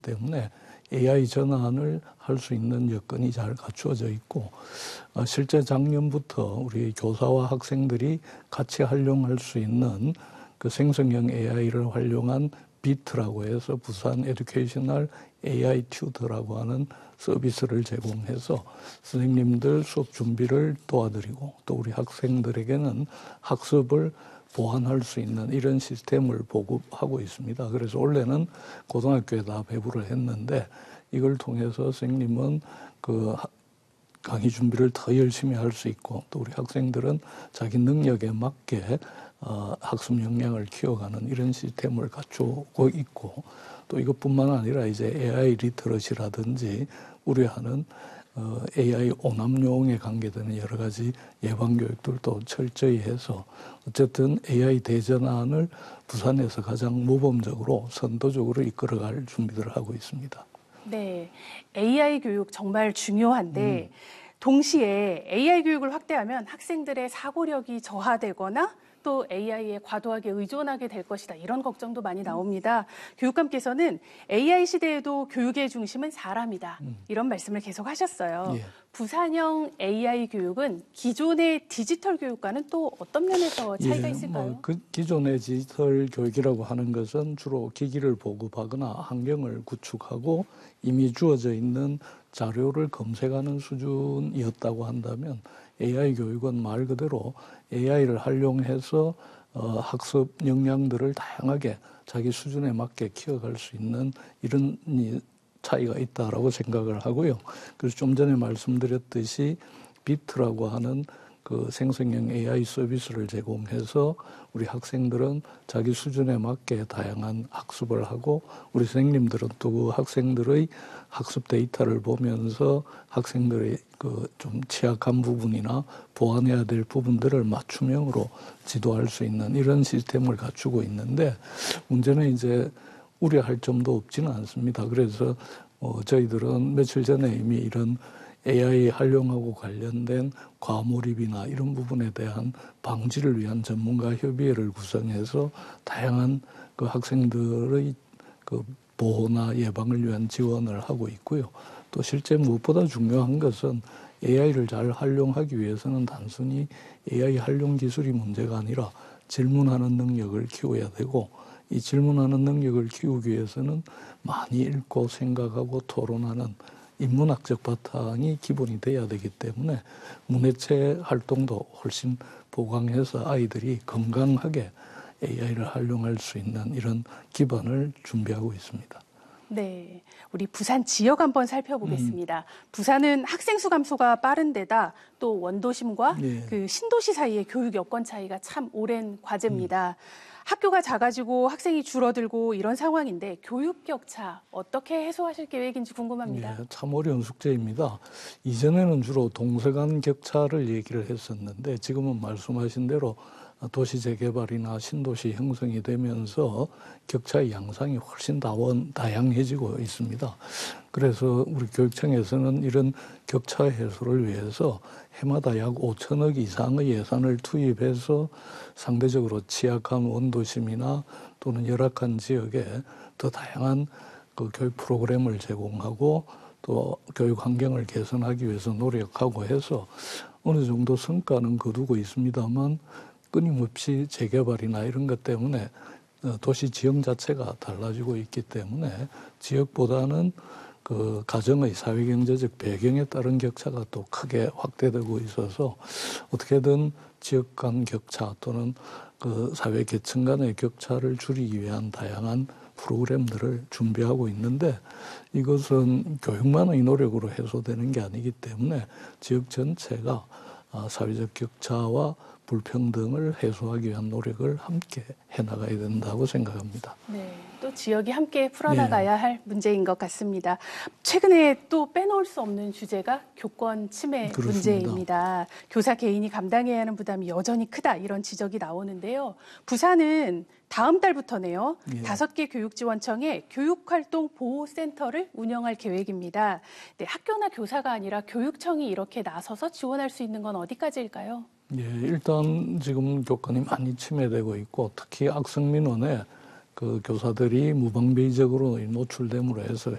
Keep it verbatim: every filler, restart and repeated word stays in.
때문에 에이아이 전환을 할 수 있는 여건이 잘 갖추어져 있고, 어, 실제 작년부터 우리 교사와 학생들이 같이 활용할 수 있는 그 생성형 에이아이를 활용한 비트라고 해서 부산 에듀케이셔널 에이아이 튜터라고 하는 서비스를 제공해서 선생님들 수업 준비를 도와드리고 또 우리 학생들에게는 학습을 보완할 수 있는 이런 시스템을 보급하고 있습니다. 그래서 원래는 고등학교에 다 배부를 했는데 이걸 통해서 선생님은 그 강의 준비를 더 열심히 할 수 있고 또 우리 학생들은 자기 능력에 맞게 어, 학습 역량을 키워가는 이런 시스템을 갖추고 있고 또 이것뿐만 아니라 이제 에이아이 리터러시라든지 우려하는 어, 에이아이 오남용에 관계되는 여러 가지 예방 교육들도 철저히 해서 어쨌든 에이아이 대전환을 부산에서 가장 모범적으로 선도적으로 이끌어갈 준비들을 하고 있습니다. 네, 에이아이 교육 정말 중요한데 음. 동시에 에이아이 교육을 확대하면 학생들의 사고력이 저하되거나 또 에이아이에 과도하게 의존하게 될 것이다. 이런 걱정도 많이 나옵니다. 교육감께서는 에이아이 시대에도 교육의 중심은 사람이다. 이런 말씀을 계속 하셨어요. 예. 부산형 에이아이 교육은 기존의 디지털 교육과는 또 어떤 면에서 차이가 예, 있을까요? 뭐 그 기존의 디지털 교육이라고 하는 것은 주로 기기를 보급하거나 환경을 구축하고 이미 주어져 있는 자료를 검색하는 수준이었다고 한다면 에이아이 교육은 말 그대로 에이아이를 활용해서 어, 학습 역량들을 다양하게 자기 수준에 맞게 키워갈 수 있는 이런 차이가 있다라고 생각을 하고요. 그래서 좀 전에 말씀드렸듯이 비트라고 하는 그 생성형 에이아이 서비스를 제공해서 우리 학생들은 자기 수준에 맞게 다양한 학습을 하고 우리 선생님들은 또 그 학생들의 학습 데이터를 보면서 학생들의 그 좀 취약한 부분이나 보완해야 될 부분들을 맞춤형으로 지도할 수 있는 이런 시스템을 갖추고 있는데 문제는 이제 우려할 점도 없지는 않습니다. 그래서 어, 저희들은 며칠 전에 이미 이런 에이아이 활용하고 관련된 과몰입이나 이런 부분에 대한 방지를 위한 전문가 협의회를 구성해서 다양한 그 학생들의 그 보호나 예방을 위한 지원을 하고 있고요. 또 실제 무엇보다 중요한 것은 에이아이를 잘 활용하기 위해서는 단순히 에이아이 활용 기술이 문제가 아니라 질문하는 능력을 키워야 되고 이 질문하는 능력을 키우기 위해서는 많이 읽고 생각하고 토론하는 인문학적 바탕이 기본이 돼야 되기 때문에 문해체 활동도 훨씬 보강해서 아이들이 건강하게 에이아이를 활용할 수 있는 이런 기반을 준비하고 있습니다. 네, 우리 부산 지역 한번 살펴보겠습니다. 음. 부산은 학생 수 감소가 빠른 데다 또 원도심과 네. 그 신도시 사이의 교육 여건 차이가 참 오랜 과제입니다. 음. 학교가 작아지고 학생이 줄어들고 이런 상황인데 교육 격차 어떻게 해소하실 계획인지 궁금합니다. 네, 참 어려운 숙제입니다. 이전에는 주로 동서간 격차를 얘기를 했었는데 지금은 말씀하신 대로 도시 재개발이나 신도시 형성이 되면서 격차의 양상이 훨씬 다원, 다양해지고 있습니다. 그래서 우리 교육청에서는 이런 격차 해소를 위해서 해마다 약 오천억 이상의 예산을 투입해서 상대적으로 취약한 원도심이나 또는 열악한 지역에 더 다양한 그 교육 프로그램을 제공하고 또 교육 환경을 개선하기 위해서 노력하고 해서 어느 정도 성과는 거두고 있습니다만 끊임없이 재개발이나 이런 것 때문에 도시 지형 자체가 달라지고 있기 때문에 지역보다는 그 가정의 사회경제적 배경에 따른 격차가 또 크게 확대되고 있어서 어떻게든 지역 간 격차 또는 그 사회 계층 간의 격차를 줄이기 위한 다양한 프로그램들을 준비하고 있는데 이것은 교육만의 노력으로 해소되는 게 아니기 때문에 지역 전체가 사회적 격차와 불평등을 해소하기 위한 노력을 함께 해나가야 된다고 생각합니다. 네, 또 지역이 함께 풀어나가야 네. 할 문제인 것 같습니다. 최근에 또 빼놓을 수 없는 주제가 교권 침해 그렇습니다. 문제입니다. 교사 개인이 감당해야 하는 부담이 여전히 크다 이런 지적이 나오는데요. 부산은 다음 달부터네요. 예. 다섯 개 교육지원청에 교육활동 보호센터를 운영할 계획입니다. 네, 학교나 교사가 아니라 교육청이 이렇게 나서서 지원할 수 있는 건 어디까지일까요? 예, 일단 지금 교권이 많이 침해되고 있고 특히 악성 민원에 그 교사들이 무방비적으로 노출됨으로 해서